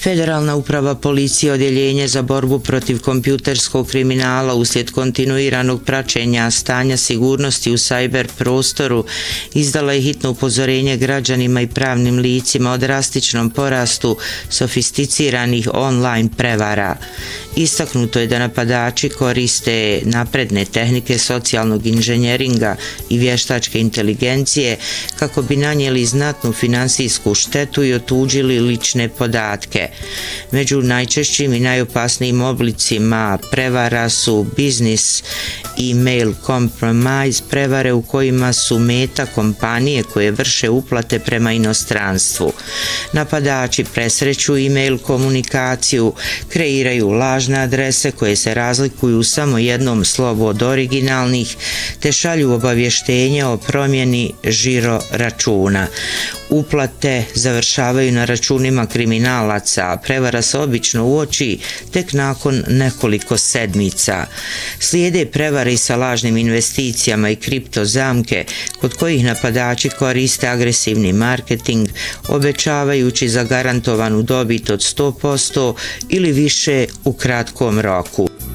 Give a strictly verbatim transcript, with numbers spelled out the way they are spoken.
Federalna uprava policije Odjeljenje za borbu protiv kompjuterskog kriminala uslijed kontinuiranog praćenja stanja sigurnosti u sajber prostoru izdala je hitno upozorenje građanima i pravnim licima o drastičnom porastu sofisticiranih online prevara. Istaknuto je da napadači koriste napredne tehnike socijalnog inženjeringa i vještačke inteligencije kako bi nanijeli znatnu finansijsku štetu i otuđili lične podatke. Među najčešćim i najopasnijim oblicima prevara su business email compromise prevare u kojima su meta kompanije koje vrše uplate prema inostranstvu. Napadači presreću email komunikaciju, kreiraju lažne adrese koje se razlikuju samo jednom slovu od originalnih, te šalju obavještenja o promjeni žiro računa. Uplate završavaju na računima kriminalaca, a prevara se obično uoči tek nakon nekoliko sedmica. Slijede prevare i sa lažnim investicijama i kripto zamke, kod kojih napadači koriste agresivni marketing, obećavajući zagarantovanu dobit od sto posto ili više u kratkom roku.